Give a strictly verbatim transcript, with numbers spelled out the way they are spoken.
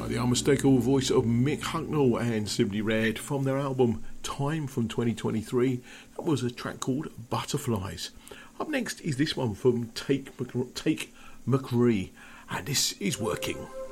The unmistakable voice of Mick Hucknall and Simply Red from their album Time from twenty twenty-three. That was a track called Butterflies. Up next is this one from Take, Mc- Take McRee, and this is Working.